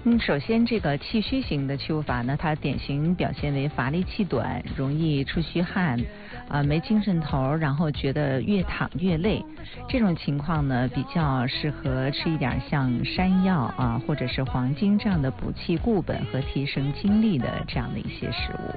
首先这个气虚型的秋乏呢，它典型表现为乏力气短，容易出虚汗，没精神头，然后觉得越躺越累。这种情况呢，比较适合吃一点像山药或者是黄精这样的补气固本和提升精力的这样的一些食物。